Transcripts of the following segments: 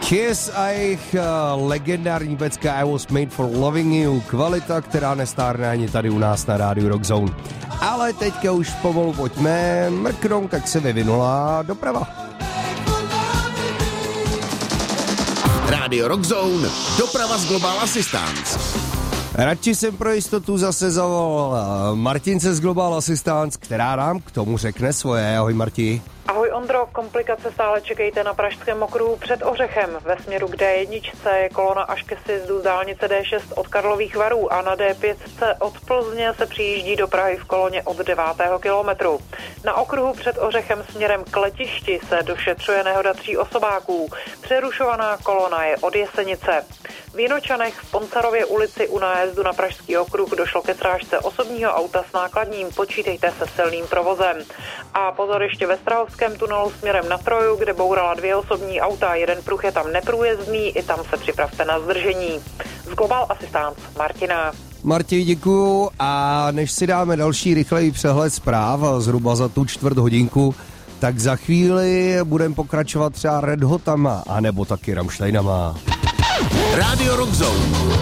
Kiss a jejich legendární pecka I Was Made For Loving You. Kvalita, která nestárne ani tady u nás na rádiu Rock Zone. Ale teďka už pomalu pojďme mrknout, jak se vyvinula doprava. Rádio Rock Zone, doprava z Global Assistance. Radši jsem pro jistotu zase zavolal Martince z Global Assistance, která nám k tomu řekne svoje. Ahoj Marti. Ahoj Ondro, komplikace stále čekejte na pražském okruhu před Ořechem. Ve směru k D1 je kolona až ke sjezdu z dálnice D6 od Karlových Varů a na D5 od Plzně se přijíždí do Prahy v koloně od 9. kilometru. Na okruhu před Ořechem směrem k letišti se došetřuje nehoda 3 osobáků. Přerušovaná kolona je od Jesenice. V Jinočanech v Poncarově ulici u nájezdu na pražský okruh došlo ke srážce osobního auta s nákladním, počítejte se silným provozem. A pozor ještě ve Strahovském tunelu směrem na Troju, kde bourala 2 osobní auta, jeden pruh je tam neprůjezdný, i tam se připravte na zdržení. Z Global Assistance Martina. Marti, děkuju a než si dáme další rychlej přehled zpráv, zhruba za tu 1/4 hodinku, tak za chvíli budeme pokračovat třeba Red Hotama, anebo taky Rammsteinama. Rádio Rock Zone.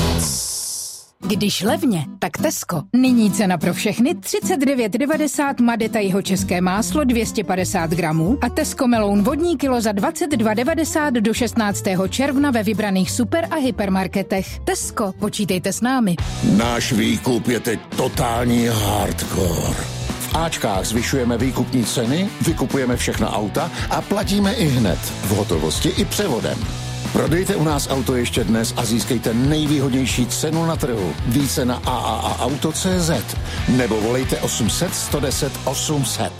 Když levně, tak Tesco. Nyní cena pro všechny 39,90 Madeta jihočeské máslo 250 gramů a Tesco meloun vodní kilo za 22,90 do 16. června ve vybraných super a hypermarketech. Tesco, počítejte s námi. Náš výkup je teď totální hardcore. V Ačkách zvyšujeme výkupní ceny, vykupujeme všechna auta a platíme i hned, v hotovosti i převodem. Prodejte u nás auto ještě dnes a získejte nejvýhodnější cenu na trhu. Více na AAAauto.cz nebo volejte 800 110 800.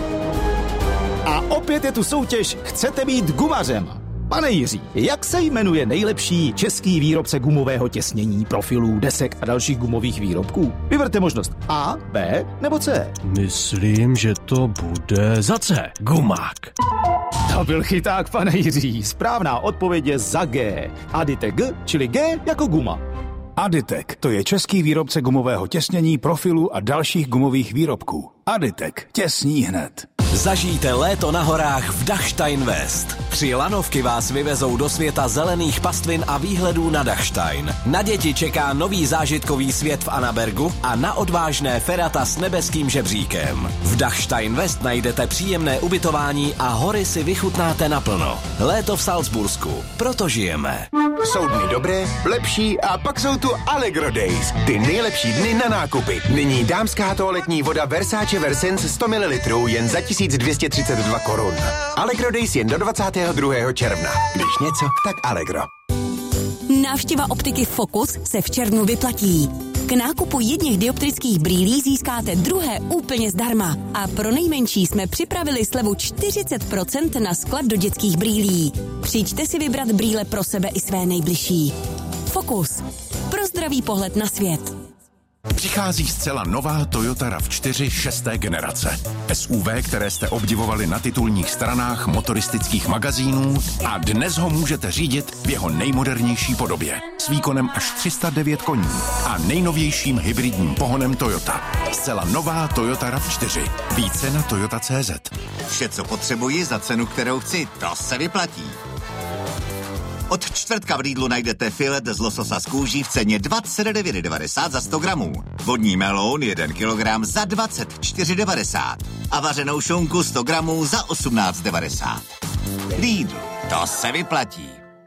A opět je tu soutěž Chcete být gumařem. Pane Jiří, jak se jmenuje nejlepší český výrobce gumového těsnění, profilů, desek a dalších gumových výrobků? Vyberte možnost A, B nebo C. Myslím, že to bude za C. Gumák. To byl chyták, pane Jiří. Správná odpověď je za G. Aditek G, čili G jako guma. Aditek, to je český výrobce gumového těsnění, profilů a dalších gumových výrobků. Aditek, těsní hned. Zažijte léto na horách v Dachstein West. 3 lanovky vás vyvezou do světa zelených pastvin a výhledů na Dachstein. Na děti čeká nový zážitkový svět v Annabergu a na odvážné ferata s nebeským žebříkem. V Dachstein West najdete příjemné ubytování a hory si vychutnáte naplno. Léto v Salzbursku. Proto žijeme. Jsou dny dobré, lepší a pak jsou tu Allegro Days. Ty nejlepší dny na nákupy. Nyní dámská toaletní voda Versace Versens 100 ml jen za 1232 korun. Allegro Days jen do 22. června. Když něco, tak Allegro. Návštěva optiky Focus se v červnu vyplatí. K nákupu jedněch dioptrických brýlí získáte druhé úplně zdarma. A pro nejmenší jsme připravili slevu 40% na sklad do dětských brýlí. Přijďte si vybrat brýle pro sebe i své nejbližší. Focus. Pro zdravý pohled na svět. Přichází zcela nová Toyota RAV4 6. generace. SUV, které jste obdivovali na titulních stranách motoristických magazínů a dnes ho můžete řídit v jeho nejmodernější podobě. S výkonem až 309 koní a nejnovějším hybridním pohonem Toyota. Zcela nová Toyota RAV4. Více na toyota.cz. Vše, co potřebuji za cenu, kterou chci, to se vyplatí. Od čtvrtka v Lidlu najdete filet z lososa z kůží v ceně 29,90 za 100 gramů. Vodní meloun 1 kilogram za 24,90 a vařenou šunku 100 gramů za 18,90. Lidl, to se vyplatí.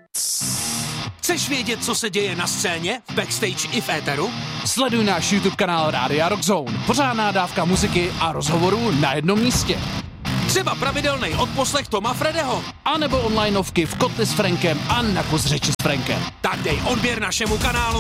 Chceš vědět, co se děje na scéně, backstage i v éteru? Sleduj náš YouTube kanál Rádia Rock Zone. Pořádná dávka muziky a rozhovorů na jednom místě. Třeba pravidelný odposlech Toma Fredeho. A nebo onlineovky v Kotli s Frankem a na kus řeči s Frankem. Tak dej odběr našemu kanálu